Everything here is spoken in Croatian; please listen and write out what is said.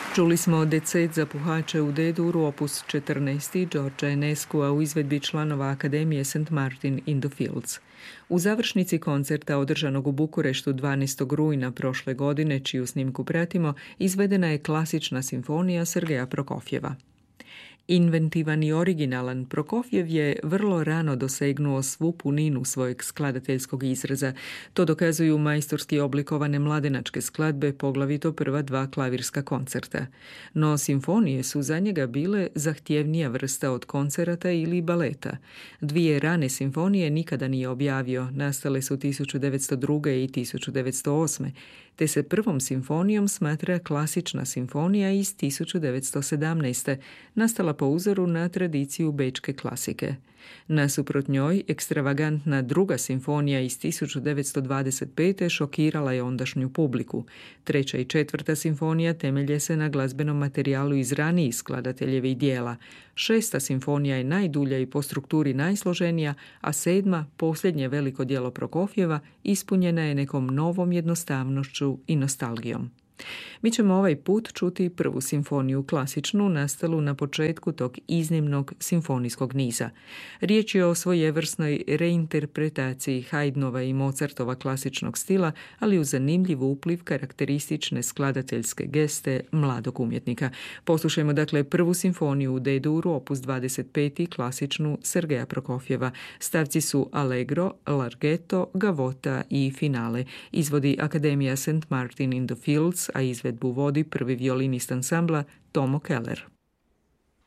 Čuli smo Decet za puhače u D-duru, opus 14. Georgea Enescua u izvedbi članova Akademije St. Martin in the Fields. U završnici koncerta održanog u Bukureštu 12. rujna prošle godine, čiju snimku pratimo, izvedena je klasična simfonija Sergeja Prokofjeva. Inventivan i originalan, Prokofjev je vrlo rano dosegnuo svu puninu svojeg skladateljskog izraza. To dokazuju majstorski oblikovane mladenačke skladbe, poglavito prva dva klavirska koncerta. No simfonije su za njega bile zahtjevnija vrsta od koncerata ili baleta. Dvije rane simfonije nikada nije objavio, nastale su 1902. i 1908. te se prvom simfonijom smatra klasična simfonija iz 1917. nastala po uzoru na tradiciju bečke klasike. Nasuprot njoj, ekstravagantna druga simfonija iz 1925. šokirala je ondašnju publiku. Treća i četvrta simfonija temelje se na glazbenom materijalu iz ranijih skladateljevih dijela. Šesta simfonija je najdulja i po strukturi najsloženija, a sedma, posljednje veliko djelo Prokofjeva, ispunjena je nekom novom jednostavnošću i nostalgijom. Mi ćemo ovaj put čuti prvu simfoniju klasičnu, nastalu na početku tog iznimnog simfonijskog niza. Riječ je o svojevrsnoj reinterpretaciji Haydnova i Mozartova klasičnog stila, ali uz zanimljiv upliv karakteristične skladateljske geste mladog umjetnika. Poslušajmo dakle prvu simfoniju u D-duru, opus 25. klasičnu Sergeja Prokofjeva. Stavci su Allegro, Larghetto, Gavota i Finale. Izvodi Akademija St. Martin in the Fields, a izvedbu vodi prvi violinist ansambla Tomo Keller.